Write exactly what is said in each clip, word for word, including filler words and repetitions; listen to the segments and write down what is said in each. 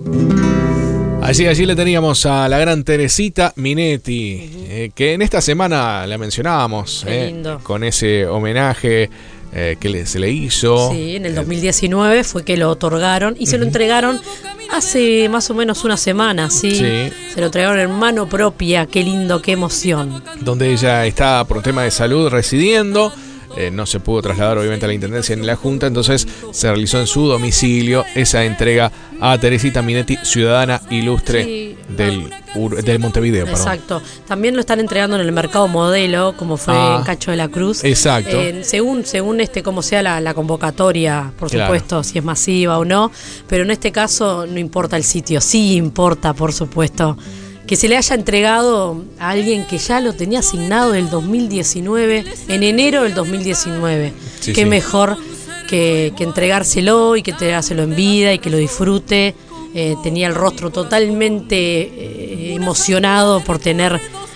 Allí, allí le teníamos a la gran Teresita Minetti, uh-huh. eh, que en esta semana la mencionábamos, eh, con ese homenaje eh, que le, se le hizo. Sí, en el dos mil diecinueve fue que lo otorgaron y uh-huh. se lo entregaron hace más o menos una semana, ¿sí? Sí. Se lo entregaron en mano propia, qué lindo, qué emoción. Donde ella está por tema de salud residiendo. Eh, no se pudo trasladar obviamente a la Intendencia ni a la Junta, entonces se realizó en su domicilio esa entrega a Teresita Minetti, ciudadana ilustre sí. del, del Montevideo. Exacto, perdón. También lo están entregando en el mercado modelo, como fue ah, en Cacho de la Cruz. Exacto. Eh, según según este cómo sea la, la convocatoria, por claro. supuesto, si es masiva o no, pero en este caso no importa el sitio, sí importa, por supuesto, que se le haya entregado a alguien que ya lo tenía asignado del dos mil diecinueve, en enero del dos mil diecinueve. Sí, Qué sí. mejor que, que entregárselo y que entregárselo en vida y que lo disfrute. Eh, tenía el rostro totalmente eh, emocionado por tener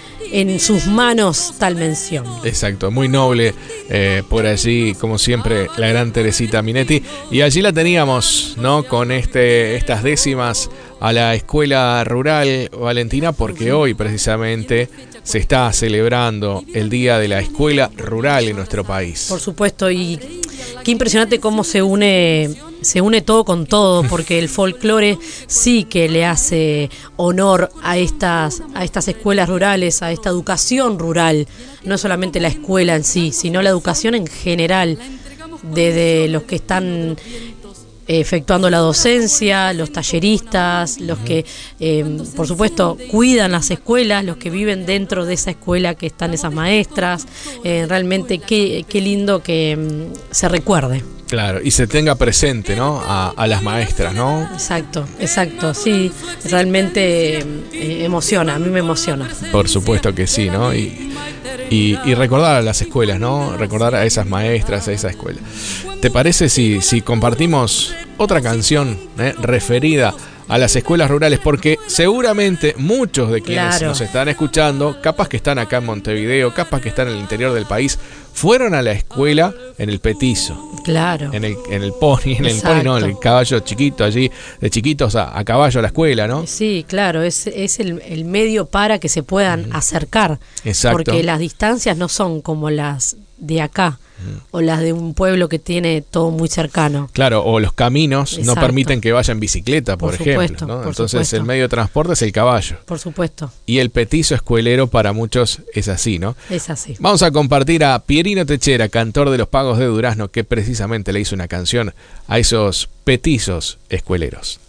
en sus manos tal mención. Exacto, muy noble eh, por allí, como siempre, la gran Teresita Minetti. Y allí la teníamos, ¿no? Con este estas décimas a la Escuela Rural Valentina, porque hoy precisamente se está celebrando el Día de la Escuela Rural en nuestro país. Por supuesto, y qué impresionante cómo se une se une todo con todo, porque el folclore sí que le hace honor a estas a estas escuelas rurales, a esta educación rural, no solamente la escuela en sí, sino la educación en general, desde los que están efectuando la docencia, los talleristas, los que, eh, por supuesto, cuidan las escuelas, los que viven dentro de esa escuela que están esas maestras. Eh, realmente qué, qué lindo que um, se recuerde. Claro, y se tenga presente, ¿no? A, a las maestras, ¿no? Exacto, exacto, sí, realmente eh, emociona, a mí me emociona. Por supuesto que sí, ¿no? Y, y, y recordar a las escuelas, ¿no? Recordar a esas maestras, a esa escuela. ¿Te parece si, si compartimos otra canción eh, referida a las escuelas rurales? Porque seguramente muchos de quienes claro. nos están escuchando, capaz que están acá en Montevideo, capaz que están en el interior del país, fueron a la escuela en el Petizo. Claro. En el, en el pony, en el pony, no, en el caballo chiquito allí, de chiquitos a, a caballo a la escuela, ¿no? Sí, claro, es, es el, el medio para que se puedan mm. acercar. Exacto. Porque las distancias no son como las de acá. O las de un pueblo que tiene todo muy cercano. Claro, o los caminos Exacto. no permiten que vaya en bicicleta, por, por ejemplo, supuesto, ¿no? Por Entonces supuesto. el medio de transporte es el caballo. Por supuesto. Y el petizo escuelero para muchos es así, ¿no? Es así. Vamos a compartir a Pierino Techera, cantor de Los Pagos de Durazno, que precisamente le hizo una canción a esos petizos escueleros.